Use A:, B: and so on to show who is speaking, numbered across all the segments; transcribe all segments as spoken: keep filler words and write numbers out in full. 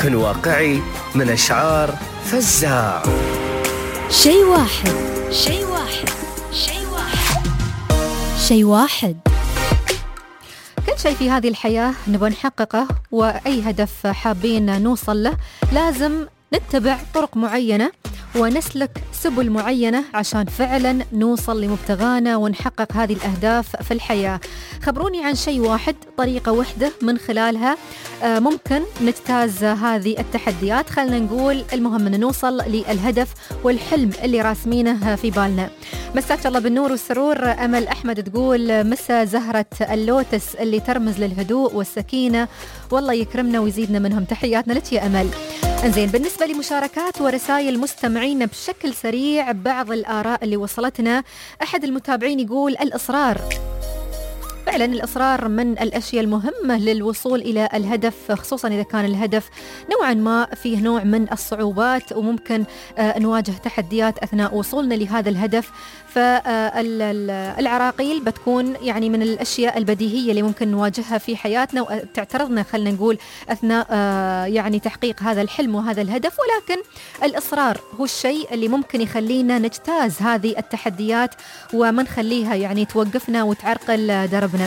A: كن واقعي من أشعار فزاع.
B: شيء واحد شيء واحد شيء واحد شيء واحد
C: كل شيء في هذه الحياة نبغى نحققه، وأي هدف حابين نوصل له لازم نتبع طرق معينة ونسلك سبل معينة عشان فعلا نوصل لمبتغانا ونحقق هذه الأهداف في الحياة. خبروني عن شيء واحد، طريقة واحدة من خلالها ممكن نجتاز هذه التحديات. خلنا نقول المهم أن نوصل للهدف والحلم اللي راسمينه في بالنا. مساك الله بالنور والسرور. أمل أحمد تقول مسا زهرة اللوتس اللي ترمز للهدوء والسكينة، والله يكرمنا ويزيدنا منهم. تحياتنا لك يا أمل. انزين، بالنسبة لمشاركات ورسائل مستمعين بشكل سريع بعض الآراء اللي وصلتنا. أحد المتابعين يقول الإصرار. فعلا الإصرار من الأشياء المهمة للوصول إلى الهدف، خصوصا إذا كان الهدف نوعا ما فيه نوع من الصعوبات وممكن آه نواجه تحديات أثناء وصولنا لهذا الهدف. فالعراقيل بتكون يعني من الأشياء البديهية اللي ممكن نواجهها في حياتنا وتعترضنا خلنا نقول أثناء آه يعني تحقيق هذا الحلم وهذا الهدف، ولكن الإصرار هو الشيء اللي ممكن يخلينا نجتاز هذه التحديات وما نخليها يعني توقفنا وتعرقل دربنا.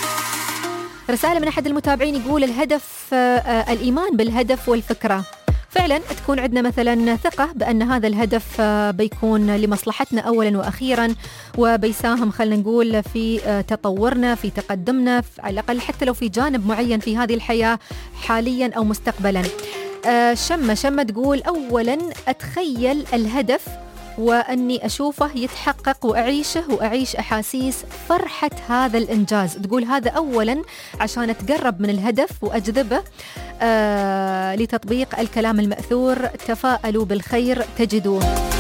C: رسالة من أحد المتابعين يقول الهدف آه الإيمان بالهدف والفكرة. فعلا تكون عندنا مثلا ثقة بأن هذا الهدف بيكون لمصلحتنا أولا وأخيرا، وبيساهم خلنا نقول في تطورنا في تقدمنا على الأقل حتى لو في جانب معين في هذه الحياة حاليا أو مستقبلا. شمة شمة تقول أولا أتخيل الهدف وأني أشوفه يتحقق وأعيشه وأعيش أحاسيس فرحة هذا الإنجاز. تقول هذا أولا عشان أتقرب من الهدف وأجذبه آه لتطبيق الكلام المأثور تفاءلوا بالخير تجدوه.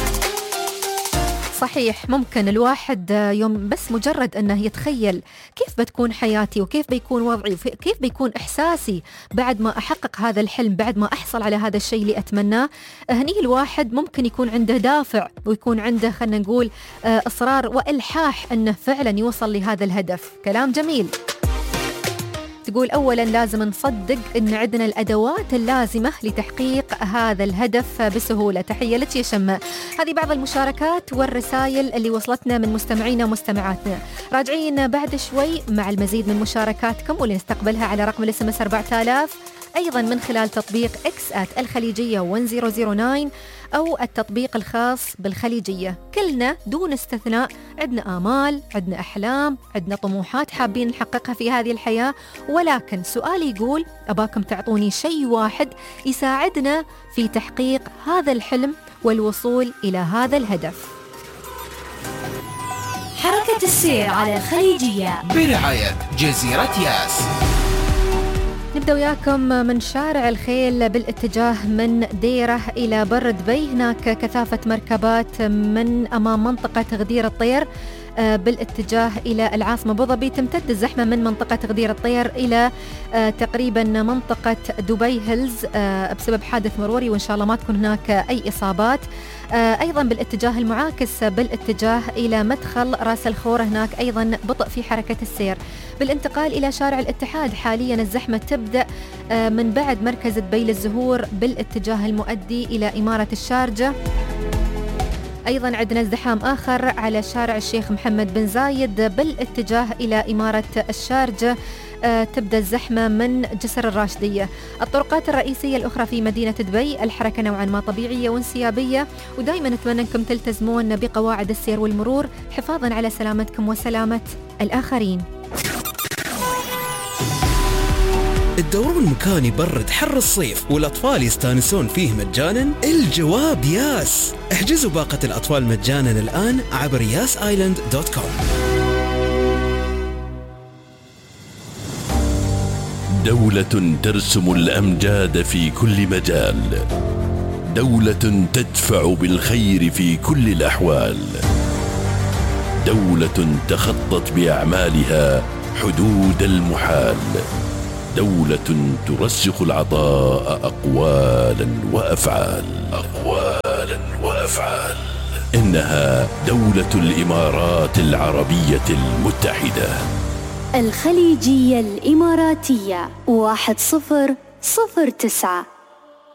C: صحيح، ممكن الواحد يوم بس مجرد أنه يتخيل كيف بتكون حياتي وكيف بيكون وضعي وكيف بيكون إحساسي بعد ما أحقق هذا الحلم، بعد ما أحصل على هذا الشيء اللي أتمناه، هنيه الواحد ممكن يكون عنده دافع ويكون عنده خلنا نقول إصرار وإلحاح أنه فعلا يوصل لهذا الهدف. كلام جميل. تقول أولا لازم نصدق أن عندنا الأدوات اللازمة لتحقيق هذا الهدف بسهولة. تحية لك يا شماء. هذه بعض المشاركات والرسائل اللي وصلتنا من مستمعينا ومستمعاتنا. راجعين بعد شوي مع المزيد من مشاركاتكم واللي نستقبلها على رقم الاس ام اس أربعة آلاف، أيضا من خلال تطبيق إكس آت الخليجية واحد صفر صفر تسعة أو التطبيق الخاص بالخليجية. كلنا دون استثناء عندنا آمال، عندنا أحلام، عندنا طموحات حابين نحققها في هذه الحياة، ولكن سؤالي يقول أباكم تعطوني شيء واحد يساعدنا في تحقيق هذا الحلم والوصول إلى هذا الهدف.
B: حركة السير على الخليجية
D: برعاية جزيرة ياس.
C: نبدأ وياكم من شارع الخيل بالاتجاه من ديره إلى بر دبي. هناك كثافة مركبات من أمام منطقة غدير الطير بالاتجاه إلى العاصمة أبو ظبي. تمتد الزحمة من منطقة غدير الطير إلى تقريبا منطقة دبي هيلز بسبب حادث مروري، وإن شاء الله ما تكون هناك أي إصابات. أيضا بالاتجاه المعاكس بالاتجاه إلى مدخل راس الخور هناك أيضا بطء في حركة السير. بالانتقال إلى شارع الاتحاد حاليا الزحمة تبدأ من بعد مركز دبي للزهور بالاتجاه المؤدي إلى إمارة الشارجة. أيضا عندنا ازدحام آخر على شارع الشيخ محمد بن زايد بالاتجاه إلى إمارة الشارجة. آه تبدأ الزحمة من جسر الراشدية. الطرقات الرئيسية الأخرى في مدينة دبي الحركة نوعا ما طبيعية وانسيابية، ودائما نتمنى أنكم تلتزمون بقواعد السير والمرور حفاظا على سلامتكم وسلامة الآخرين.
E: تدورون مكان يبرد حر الصيف والأطفال يستانسون فيه مجانا؟ الجواب ياس. احجزوا باقة الأطفال مجانا الآن عبر ياس آيلاند دوت كوم.
F: دولة ترسم الأمجاد في كل مجال، دولة تدفع بالخير في كل الأحوال، دولة تخطت بأعمالها حدود المحال، دولة ترسخ العطاء أقوالا وأفعال أقوالا وأفعال إنها دولة الإمارات العربية المتحدة.
B: الخليجية الإماراتية واحد صفر صفر تسعة.